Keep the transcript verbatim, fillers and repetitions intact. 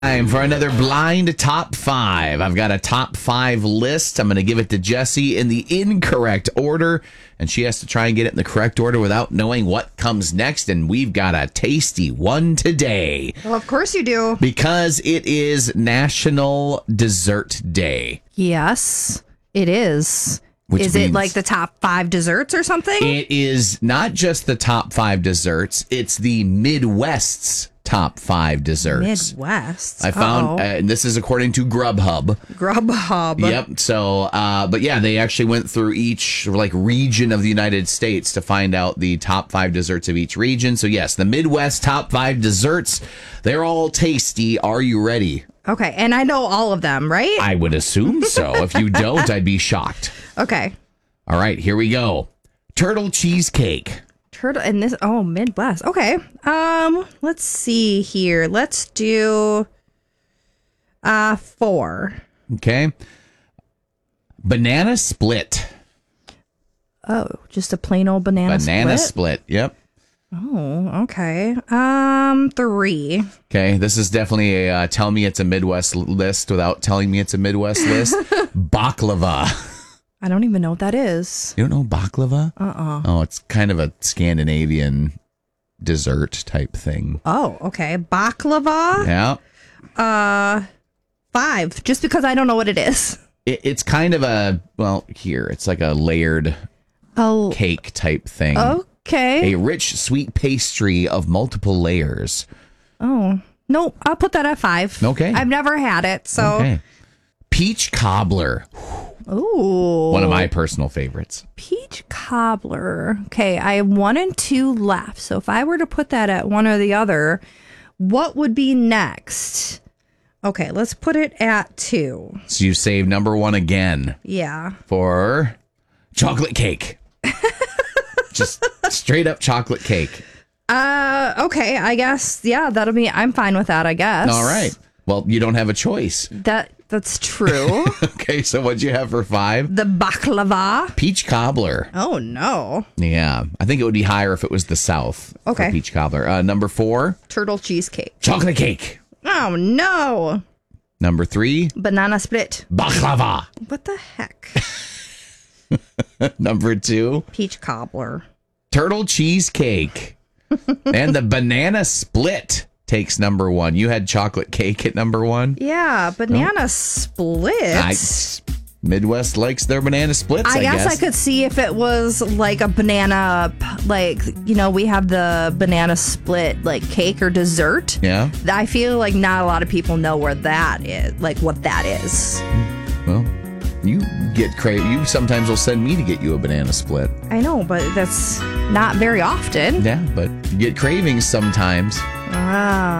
Time for another blind top five. I've got a top five list. I'm going to give it to Jessie in the incorrect order, and she has to try and get it in the correct order without knowing what comes next. And we've got a tasty one today. Well, of course you do. Because it is National Dessert Day. Yes, it is. Which is it means- like the top five desserts or something? It is not just the top five desserts, it's the Midwest's top five desserts. Midwest. I found, uh, Uh-oh. and this is according to Grubhub. Grubhub. Yep. So, uh, but yeah, they actually went through each like region of the United States to find out the top five desserts of each region. So yes, the Midwest top five desserts, they're all tasty. Are you ready? Okay, and I know all of them, right? I would assume so. If you don't, I'd be shocked. Okay. All right, here we go. Turtle cheesecake. Turtle and this oh Midwest. Okay. Um, let's see here. Let's do uh four. Okay. Banana split. Oh, just a plain old banana, Banana split. split. Yep. Oh, okay. Um, three. Okay, this is definitely a uh, tell me it's a Midwest l- list without telling me it's a Midwest list. Baklava. I don't even know what that is. You don't know baklava? Uh-uh. Oh, it's kind of a Scandinavian dessert type thing. Oh, okay. Baklava. Yeah. Uh, five. Just because I don't know what it is. It, it's kind of a, well, here, it's like a layered Oh, cake type thing. okay. A rich, sweet pastry of multiple layers. Oh, no, I'll put that at five. Okay. I've never had it, so. Okay. Peach cobbler. Ooh. One of my personal favorites. Peach cobbler. Okay, I have one and two left. So if I were to put that at one or the other, what would be next? Okay, let's put it at two. So you save number one again Yeah. for chocolate cake. Just straight up chocolate cake. Uh, okay, I guess, yeah, that'll be, I'm fine with that, I guess. All right. Well, you don't have a choice. That, that's true. Okay, so what'd you have for five? The baklava. Peach cobbler. Oh, no. Yeah, I think it would be higher if it was the South. for Okay. peach cobbler. Uh, number four, Turtle cheesecake. chocolate cake. Oh, no. Number three, Banana split. baklava. What the heck? Number two, Peach cobbler. turtle cheesecake. And the banana split takes number one. You had chocolate cake at number one. Yeah, banana split. I, Midwest likes their banana splits, I, I guess, guess. I could see if it was like a banana, like, you know, we have the banana split, like cake or dessert. Yeah. I feel like not a lot of people know where that is, like what that is. Well, you get cra- You sometimes will send me to get you a banana split. I know, but that's not very often. Yeah, but you get cravings sometimes. Ah.